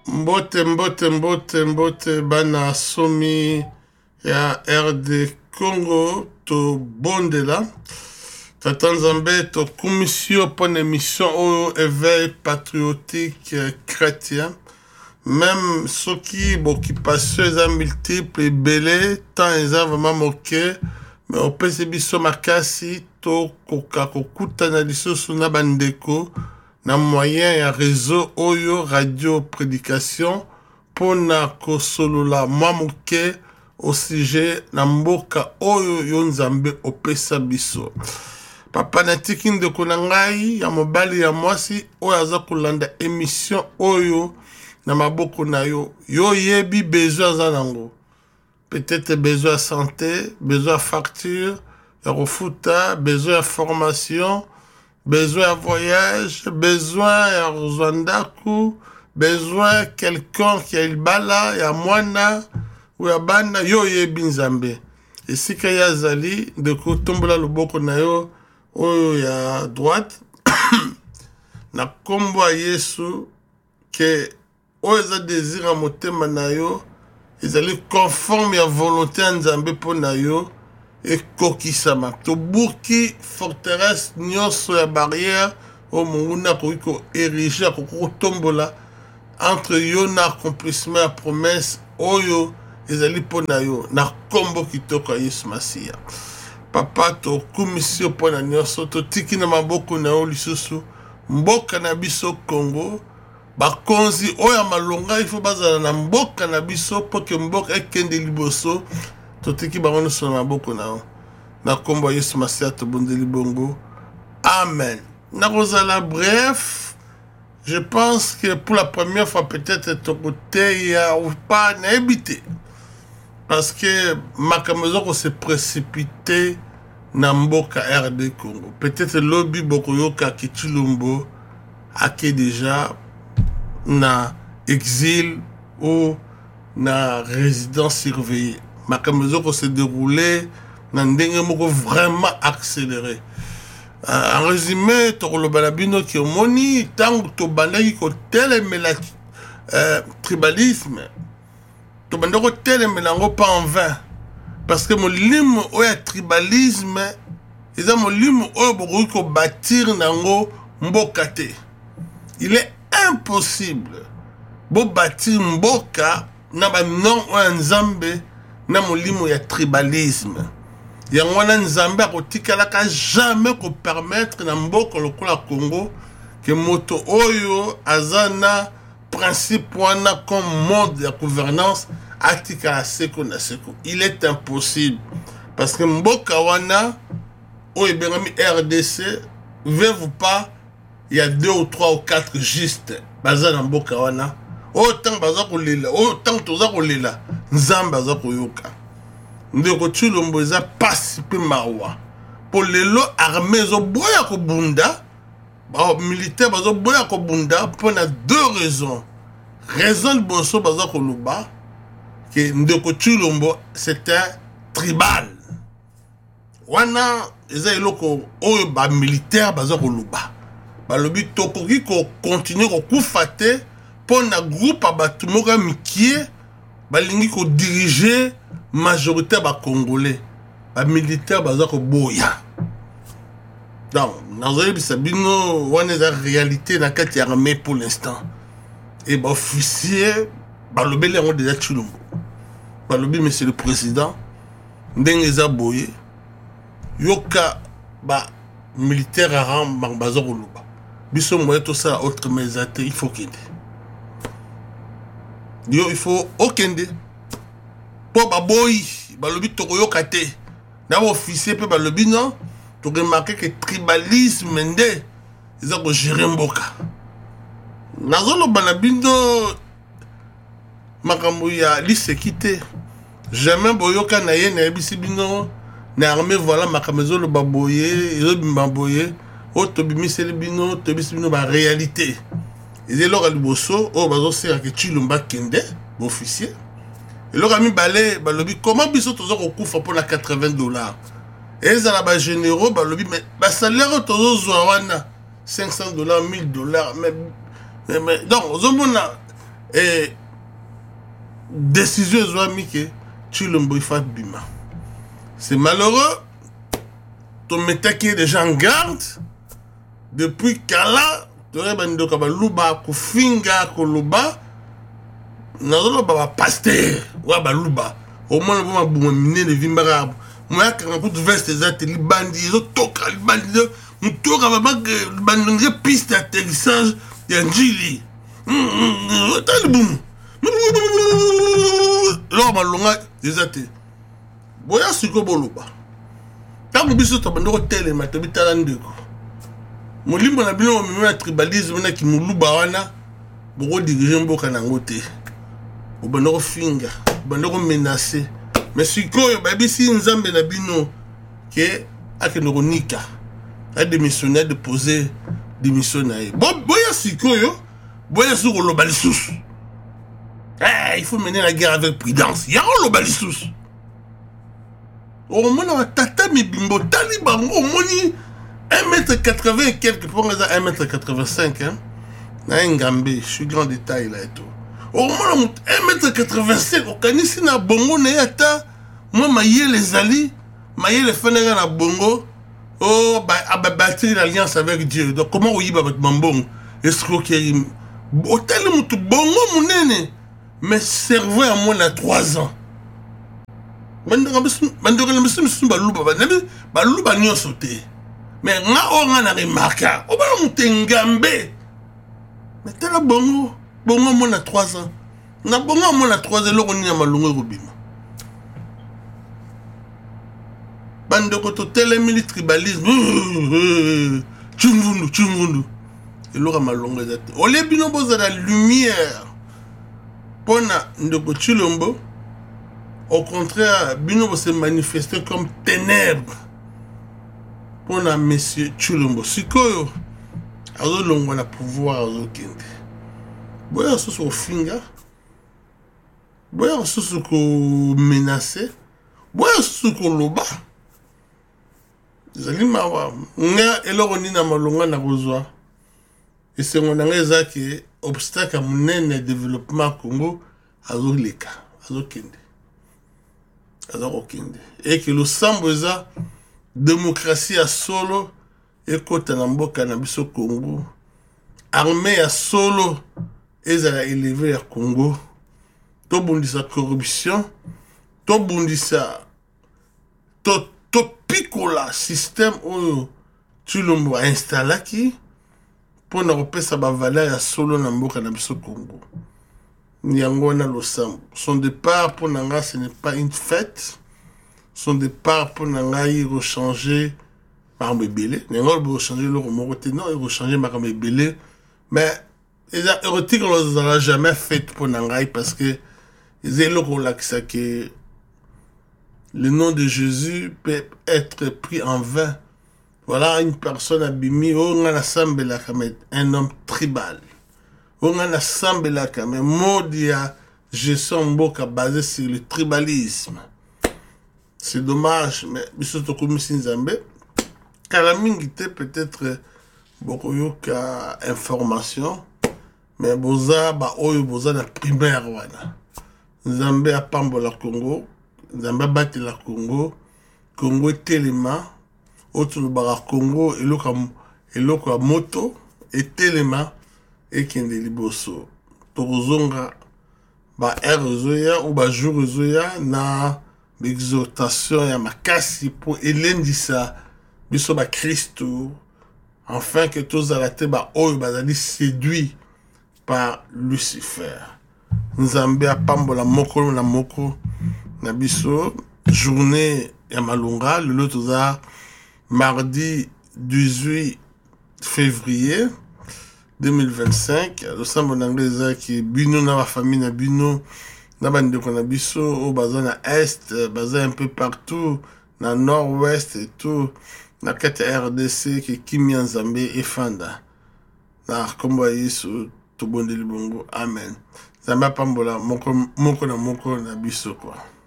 Mbote bana somi ya RD Congo to bondela tata nzambe to commission pour une émission au éveil patriotique chrétien même ceux qui occupation eza multiple belé tant eza vraiment moqué mais au PCB makasi to koka kokutana lisusu na bandeko na moyen ya réseau oyo radio prédication pona kosolola mwa moke au sujet na mboka oyo yo nzambe opesa biso papa na tiki ndeko na ngai ya mobali ya mwasi oyo aza kolanda émission oyo na maboko na yo yo yebi besoin aza nango peut-être besoin de santé besoin de facture ya refuta besoin de formation besoin de voyage, besoin de Rwanda, besoin de quelqu'un qui a le bala, ya mwana, ou ya bana, yo ye binzambe. Et si kaya zali, de ko tombola loboko na yo, oyo ya droite, na kombo Yesu, que oyo za désir a motema na yo, ezali conforme ya volonté nzambe po na yo, et kokisama to buki forteresse nyonso ya barrière o munguna ko ériger ko tombola entre yo na accomplissement ya promesse oyo ezali pona yo na kombo kitoko Yesu Masia papa to commission pona nyonso to tiki na maboko na yo lisusu mboka na biso Congo bakonzi oya malonga il faut bazala na mboka na biso pour que mboka ekende liboso totiki bango sur na boko na kombo Yesu Masia to bondeli bongo amen na rozala bref je pense que pour la première fois peut-être ton côté ya ou pas na habité parce que makambo ko se précipité na mboka RD Congo peut-être lobby boko yoka Kitulumbo ake déjà na exil ou na résidence surveillée makambo ko se déroulé na ndenge moko vraiment accéléré en résumé to lo balabino ki omoni tango to bandaki ko telemela tribalisme to bandako telemela ngo pas en vain parce que molimo oya tribalisme eza molimo oyo bokoki ko bâtir nango mboka te il est impossible bo bâtir mboka na ba non oya nzambe na molimo ya tribalisme yango wana nzambe akotikalaka jamais ko permettre na mboka lokola Congo que moto oyo azana principe wana comme mode de gouvernance atikala seko na seko il est impossible parce que mboka wana oyo bengami RDC veut pas il y a 2 ou 3 ou 4 juste bazana mboka wana autant baza kolela autant toza kolela nzambe aza koyoka ndeko Tshilombo eza pasi pe mawa po lelo armée zo boya ko bunda ba militaire bazo boya ko bunda pour na 2 raisons raison boso baza ko luba que ndeko Tshilombo c'était tribal wana eza eloko oyo ba militaire baza ko luba ba lobi tokoki ko continuer ko kufate pour na groupe abatu moka mikie balingi ko diriger majorité ba congolais ba militaire baza ko boya donc nazoyebi sabino wana za réalité na kati ya armée pour l'instant et ba officier ba lobeli yango déjà Tshilombo ba lobi monsieur le président ndenge za boye yoka ba militaire aram baza ko loba biso moye to ça autre mais il faut qu'il yo il faut okende po baboyi balobi tokoyoka te na officier pe balobi non to remarquer que tribalisme nde eza ko gérer mboka nazoloba na bindo makambo ya lisekite jamais boyoka na ye na ebisi bino na armée voilà makambo ezoloba boye ezobimba boye o tobimiseli bino tobisi bino ba réalité ezelo ka liboso o bazosera ke Tshilombo kende officier et le rami balé balobi comment biso tozo kokufa pour la $80 et ça là ba généraux balobi mais ba salaire tozo zwa wana $500 $1000 mais donc ozomona et décision ezwami ke Tshilombo il faut bima. C'est malheureux. Ton métaki est déjà en garde. Depuis Kala, tu aurais bandi ka baluba kufinga koloba. Nazolo ba pasteur wa baluba. Au moins ba bumine de vimbara. Moi quand on veste des ateliers bandi, zo toka bandi, on toka ba bandi piste d'atterrissage d'Anjili. Talibum. Là malonga des ateliers. Boya siko boloba. Tango biso to bandoko telema to bitala ndeko. Molimbo na bino meme tribalisme na ki muluba wana boko diriger mboka nango te. Bandoko finga, bandoko menacer. Mais sikoyo babisi nzambe na bino ke akenoko nika. A démissionné de poser démission na ye. Boya sikoyo, boya siko loba lisusu. Il faut mener la guerre avec prudence. Ya loba lisusu. Au moins, on tata mi bimbo taliban au moni 1m80 et quelques pour 1m85 hein. Na Ngambe, je suis grand détail là et tout. Au moins 1m85 au kanisi na bongo na yata moi maye les ali, maye les fanera na bongo. Oh bah bâtir l'alliance avec Dieu. Donc comment oui bah mambong escroquerie. Hôtel mutu bongo munene. Mais cerveau à moi na 3 ans. Bandoko misusu baluba nyonso te. Mais nga onga na remarka. O ba mutengambe. Mais tala bongo mo na 3 ans. Na bongo mo na 3 ans loko ni na malungu robima. Bandoko to telemili tribalisme. Chumvundu. Et loko malungu ezate. Ole bino boza la lumière. Pona ndoko Tshilombo. Au contraire, Bino va se manifester comme ténèbres pour la monsieur Tshilombo. Sikoyo, azo longo na pouvoir azo kende. Boya soso finga, boya soso ko menacer, boya soso ko loba. Zali mawa, nga eloko ni na malonga na kozwa. Et c'est mon angeza qui obstacle à mon développement Congo azo leka, azo kende. Et que le samboza démocratie à solo et kota na mboka na biso Congo armée à solo et à élever à Congo to bundisa corruption to bundisa to picola système où Tshilombo a installé qui pour na repesa ba valeur à solo na mboka na biso Congo. Nyangona Losambo. Son départ pour Nanga, ce n'est pas une fête. Son départ pour Nanga, il rechanger par Mébélé. Nanga, il rechanger le Romoroté. Non, il rechanger par Mébélé. Mais, les érotiques, on ne l'a jamais fait pour Nanga parce que les éloques, que le nom de Jésus peut être pris en vain. Voilà une personne abîmée. On a un homme tribal. On a assemblé quand même modia gestion mboka basé sur le tribalisme. C'est dommage, mais bisoto comme Nzambe kalamingi te peut-être beaucoup yoka information, mais boza ba oyo boza na primaire wana. Nzambe a pambola Congo, Nzambe bati la Congo, Congo telema, autre bara Congo eloko moto et telema. Et qui est liboso. Torozonga ba erozoya ou ba jurozoya na l'exhortation ya makasi pour elendisa biso ba Christo afin que tous arrêtés ba oyo bazali séduit par Lucifer. Nzambe a pambola moko na moko na biso journée ya malunga le lotoza mardi 18 février 2025, le sambo n'anglais qui bino na la famille na bino na bande na biso au bazin à est, bazin un peu partout, na nord-ouest et tout, na kete RDC qui Kimi Nzambe et Fanda. Na kombo yesu to bonde libongo. Amen. Zamba pambola moko na biso quoi.